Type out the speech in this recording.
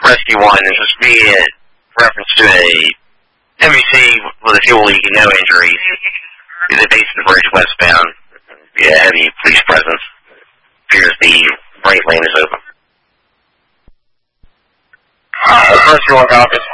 Rescue 1, there's just be a reference to a MVC with a fuel leak and no injuries. The base of the bridge westbound. Be a heavy police presence. Appears the right lane is open. Rescue 1 copies.